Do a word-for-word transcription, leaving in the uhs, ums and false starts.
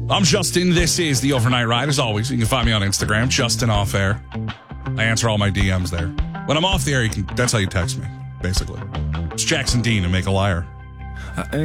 I'm Justin. This is the Overnight Ride. As always, you can find me on Instagram, Justin Off Air. I answer all my D Ms there. When I'm off the air, you can. That's how you text me, basically. It's Jackson Dean and Make a Liar. I